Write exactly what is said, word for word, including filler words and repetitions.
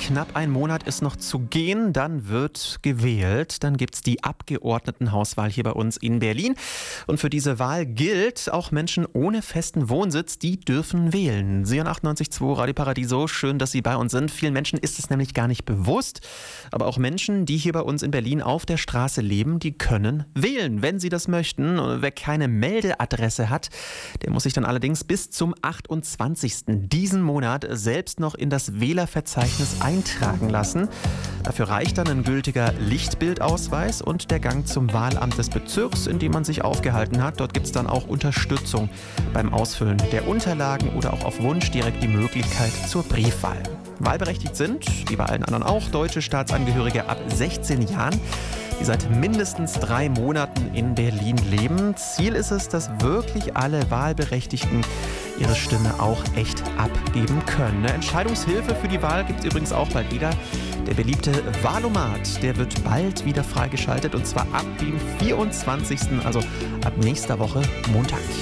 Knapp ein Monat ist noch zu gehen, dann wird gewählt. Dann gibt es die Abgeordnetenhauswahl hier bei uns in Berlin. Und für diese Wahl gilt, auch Menschen ohne festen Wohnsitz, die dürfen wählen. Sie an achtundneunzig Komma zwei Radio Paradiso, schön, dass Sie bei uns sind. Vielen Menschen ist es nämlich gar nicht bewusst. Aber auch Menschen, die hier bei uns in Berlin auf der Straße leben, die können wählen, wenn sie das möchten. Und wer keine Meldeadresse hat, der muss sich dann allerdings bis zum achtundzwanzigsten diesen Monat selbst noch in das Wählerverzeichnis eintragen lassen. Dafür reicht dann ein gültiger Lichtbildausweis und der Gang zum Wahlamt des Bezirks, in dem man sich aufgehalten hat. Dort gibt es dann auch Unterstützung beim Ausfüllen der Unterlagen oder auch auf Wunsch direkt die Möglichkeit zur Briefwahl. Wahlberechtigt sind, wie bei allen anderen auch, deutsche Staatsangehörige ab sechzehn Jahren, die seit mindestens drei Monaten in Berlin leben. Ziel ist es, dass wirklich alle Wahlberechtigten ihre Stimme auch echt abgeben können. Eine Entscheidungshilfe für die Wahl gibt es übrigens auch bald wieder. Der beliebte Wahlomat, der wird bald wieder freigeschaltet und zwar ab dem vierundzwanzigsten, also ab nächster Woche Montag.